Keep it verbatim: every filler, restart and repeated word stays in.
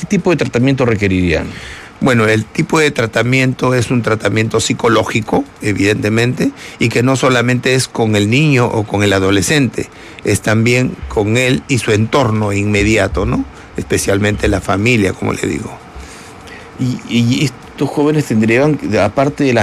¿qué tipo de tratamiento requerirían? Bueno, el tipo de tratamiento es un tratamiento psicológico, evidentemente, y que no solamente es con el niño o con el adolescente, es también con él y su entorno inmediato, ¿no? Especialmente la familia, como le digo. Y, y estos jóvenes tendrían, aparte de las